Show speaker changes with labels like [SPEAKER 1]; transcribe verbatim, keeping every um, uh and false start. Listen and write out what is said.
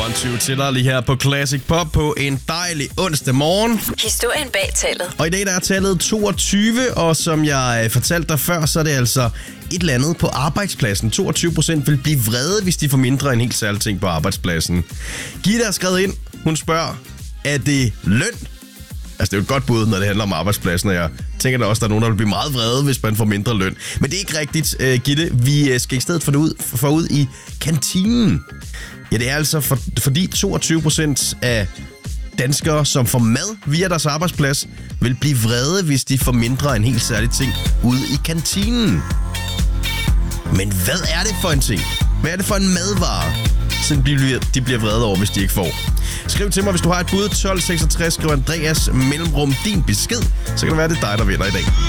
[SPEAKER 1] One Two til dig lige her på Classic Pop på en dejlig onsdag morgen.
[SPEAKER 2] Historien bag tallet.
[SPEAKER 1] Og i dag der er tallet toogtyve, og som jeg fortalte dig før, så er det altså et eller andet på arbejdspladsen. toogtyve procent vil blive vrede, hvis de får mindre en helt særlig ting på arbejdspladsen. Gitte har skrevet ind. Hun spørger, er det løn? Altså, det er jo et godt bud, når det handler om arbejdspladsen, og jeg tænker da også, at der er nogen, der vil blive meget vrede, hvis man får mindre løn. Men det er ikke rigtigt, uh, Gitte. Vi skal i stedet få det ud, for ud i kantinen. Ja, det er altså for, fordi toogtyve procent af danskere, som får mad via deres arbejdsplads, vil blive vrede, hvis de får mindre en helt særlig ting ude i kantinen. Men hvad er det for en ting? Hvad er det for en madvare, som de bliver, de bliver vrede over, hvis de ikke får? Skriv til mig, hvis du har et bud. tolv seksogtres, skriv Andreas mellemrum din besked. Så kan det være, det er dig, der vinder i dag.